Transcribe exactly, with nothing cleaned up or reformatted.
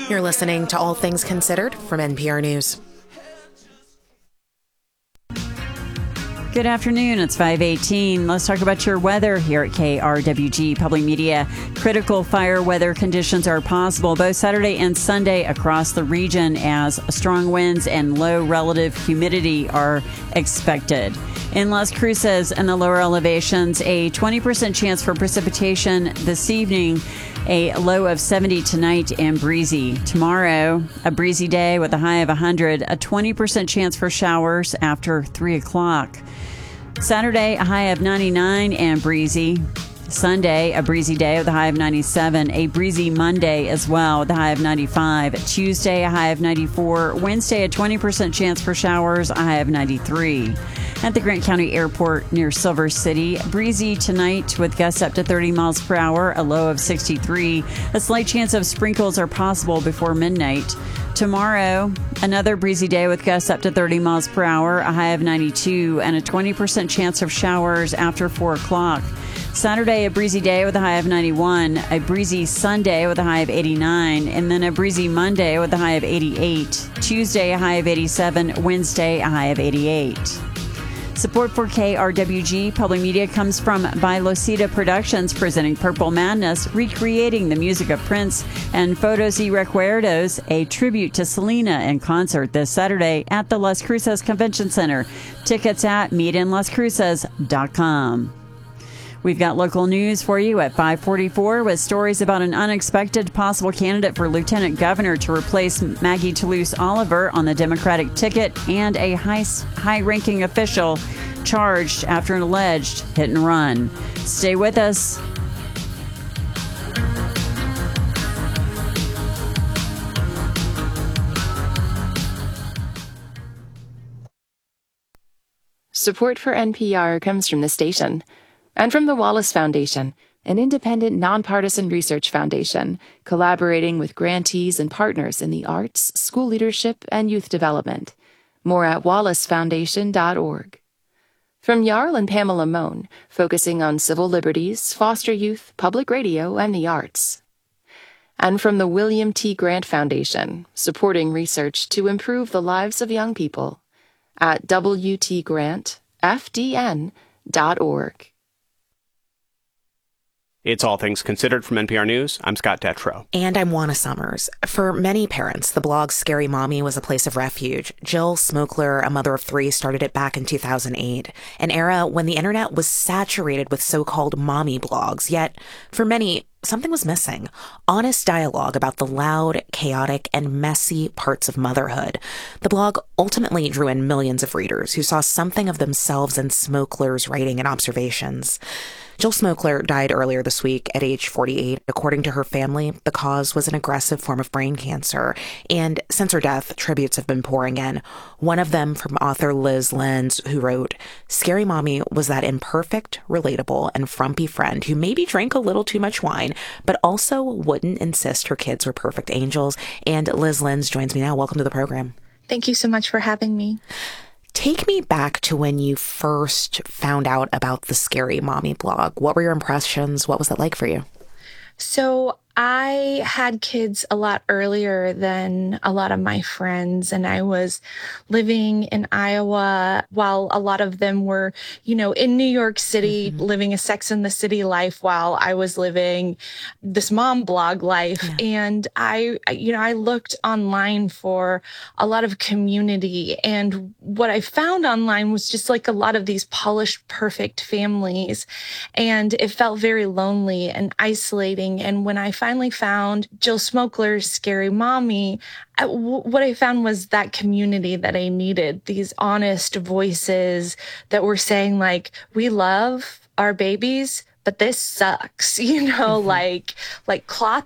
You're listening to All Things Considered from N P R News. Good afternoon. It's five eighteen. Let's talk about your weather here at K R W G Public Media. Critical fire weather conditions are possible both Saturday and Sunday across the region as strong winds and low relative humidity are expected. In Las Cruces and the lower elevations, a twenty percent chance for precipitation this evening, a low of seventy tonight and breezy. Tomorrow, a breezy day with a high of one hundred, a twenty percent chance for showers after three o'clock. Saturday, a high of ninety-nine and breezy. Sunday, a breezy day with a high of ninety-seven. A breezy Monday as well with a high of ninety-five. Tuesday, a high of ninety-four. Wednesday, a twenty percent chance for showers, a high of ninety-three. At the Grant County Airport near Silver City, breezy tonight with gusts up to thirty miles per hour, a low of sixty-three. A slight chance of sprinkles are possible before midnight. Tomorrow, another breezy day with gusts up to thirty miles per hour, a high of ninety-two, and a twenty percent chance of showers after four o'clock. Saturday, a breezy day with a high of ninety-one, a breezy Sunday with a high of eighty-nine, and then a breezy Monday with a high of eighty-eight. Tuesday, a high of eighty-seven. Wednesday, a high of eighty-eight. Support for K R W G Public Media comes from By Losita Productions, presenting Purple Madness, recreating the music of Prince, and Fotos y Recuerdos, a tribute to Selena in concert this Saturday at the Las Cruces Convention Center. Tickets at meet in las cruces dot com. We've got local news for you at five forty-four with stories about an unexpected possible candidate for lieutenant governor to replace Maggie Toulouse Oliver on the Democratic ticket and a high, high-ranking official charged after an alleged hit and run. Stay with us. Support for N P R comes from the station and from the Wallace Foundation, an independent, nonpartisan research foundation collaborating with grantees and partners in the arts, school leadership, and youth development. More at wallace foundation dot org. From Jarl and Pamela Mohn, focusing on civil liberties, foster youth, public radio, and the arts. And from the William T. Grant Foundation, supporting research to improve the lives of young people at w t grant f d n dot org. It's All Things Considered from N P R News. I'm Scott Detrow. And I'm Juana Summers. For many parents, the blog Scary Mommy was a place of refuge. Jill Smokler, a mother of three, started it back in two thousand eight, an era when the internet was saturated with so-called mommy blogs. Yet, for many, something was missing. Honest dialogue about the loud, chaotic, and messy parts of motherhood. The blog ultimately drew in millions of readers who saw something of themselves in Smokler's writing and observations. Jill Smokler died earlier this week at age forty-eight. According to her family, the cause was an aggressive form of brain cancer. And since her death, tributes have been pouring in. One of them from author Liz Lenz, who wrote, "Scary Mommy was that imperfect, relatable, and frumpy friend who maybe drank a little too much wine, but also wouldn't insist her kids were perfect angels." And Liz Lenz joins me now. Welcome to the program. Thank you so much for having me. Take me back to when you first found out about the Scary Mommy blog. What were your impressions? What was that like for you? So I had kids a lot earlier than a lot of my friends, and I was living in Iowa while a lot of them were, you know, in New York City, mm-hmm. living a Sex and the City life while I was living this mom blog life. Yeah. And I, you know, I looked online for a lot of community, and what I found online was just like a lot of these polished, perfect families, and it felt very lonely and isolating. And when I finally found Jill Smokler's Scary Mommy, I, w- what I found was that community that I needed, these honest voices that were saying, like, we love our babies, but this sucks, you know, mm-hmm. like, like cloth